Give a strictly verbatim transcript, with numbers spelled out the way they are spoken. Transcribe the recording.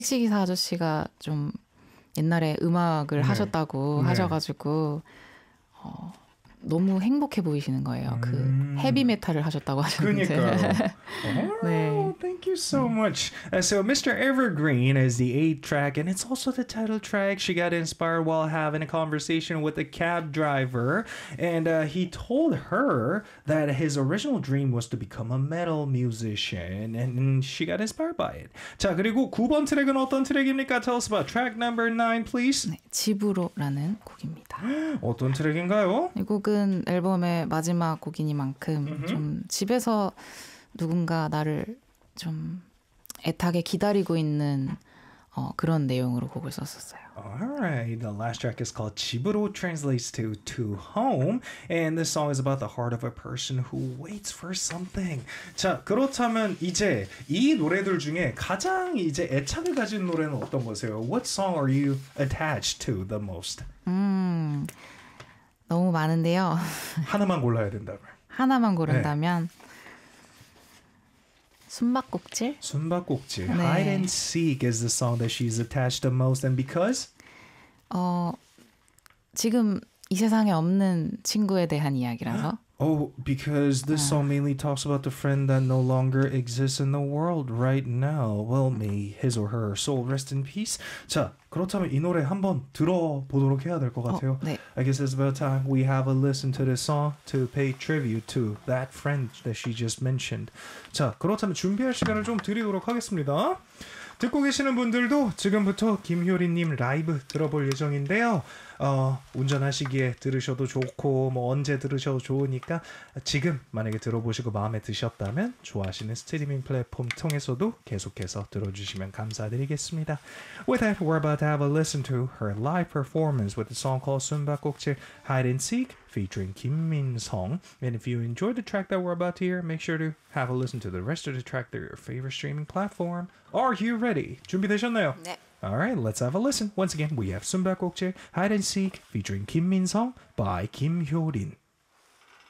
택시기사 아저씨가 좀 옛날에 음악을 네. 하셨다고 네. 하셔가지고 어, 너무 행복해 보이시는 거예요. 그 음. 헤비메탈을 하셨다고 하셨는데. 그러니까요. 네. Oh, thank you so much. Uh, so Mister Evergreen is the eighth track, and it's also the title track. She got inspired while having a conversation with a cab driver, and uh, he told her that his original dream was to become a metal musician, and she got inspired by it. 자, 그리고 구 번 트랙은 어떤 트랙입니까? Tell us about track number nine, please. 네, 집으로라는 곡입니다. 어떤 트랙인가요? 이 곡은 앨범의 마지막 곡이니만큼 음흠. 좀 집에서 누군가 나를 좀 애타게 기다리고 있는 어, 그런 내용으로 곡을 썼었어요. Alright, the last track is called 집으로, translates to to home, and this song is about the heart of a person who waits for something. 자, 그렇다면 이제 이 노래들 중에 가장 이제 애착을 가진 노래는 어떤 거세요? What song are you attached to the most? 음, 너무 많은데요. 하나만 골라야 된다면. 하나만 고른다면 숨바꼭질? 숨바꼭질. 네. Hide and Seek is the song that she's attached the most, and because? 어, 지금 이 세상에 없는 친구에 대한 이야기라서. Oh, because this song mainly talks about the friend that no longer exists in the world right now. Well, may his or her soul rest in peace. 자, 그렇다면 이 노래 한번 들어보도록 해야 될 것 같아요. 어, 네. I guess it's about time we have a listen to this song to pay tribute to that friend that she just mentioned. 자, 그렇다면 준비할 시간을 좀 드리도록 하겠습니다. 듣고 계시는 분들도 지금부터 김효리님 라이브 들어볼 예정인데요. 어, 운전하시기에 들으셔도 좋고 뭐 언제 들으셔도 좋으니까 지금 만약에 들어보시고 마음에 드셨다면 좋아하시는 스트리밍 플랫폼 통해서도 계속해서 들어주시면 감사드리겠습니다. With that, we're about to have a listen to her live performance with a song called 숨바꼭질 Hide and Seek featuring Kim Min-sung. And if you enjoyed the track that we're about to hear, make sure to have a listen to the rest of the track through your favorite streaming platform. Are you ready? 준비되셨나요? 네. Alright, let's have a listen. Once again, we have 숨바꼭질 Hide and Seek featuring Kim Min-sung by Kim Hyo-rin.